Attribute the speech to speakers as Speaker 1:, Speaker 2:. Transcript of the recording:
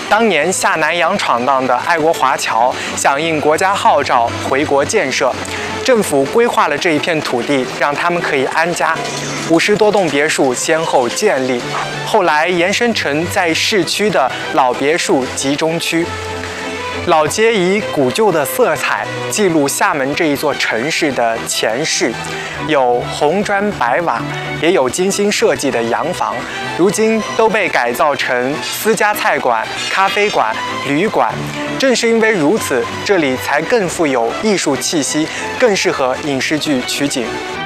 Speaker 1: 当年下南洋闯荡的爱国华侨响应国家号召回国建设，政府规划了这一片土地，让他们可以安家。50多栋别墅先后建立，后来延伸成在市区的老别墅集中区。老街以古旧的色彩记录厦门这一座城市的前世，有红砖白瓦，也有精心设计的洋房，如今都被改造成私家菜馆、咖啡馆、旅馆。正是因为如此，这里才更富有艺术气息，更适合影视剧取景。